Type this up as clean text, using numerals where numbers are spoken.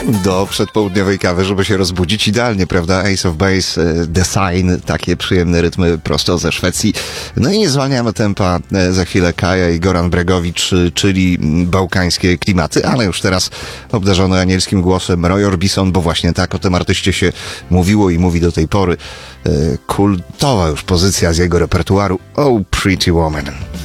do przedpołudniowej kawy, żeby się rozbudzić. Idealnie, prawda? Ace of Base, The Sign, takie przyjemne rytmy prosto ze Szwecji. No i nie zwalniamy tempa, za chwilę Kaja i Goran Bregowicz, czyli bałkańskie klimaty, ale już teraz obdarzony anielskim głosem Roy Orbison, bo właśnie tak o tym artyście się mówiło i mówi do tej pory. Kultowa już pozycja z jego repertuaru Oh Pretty Woman.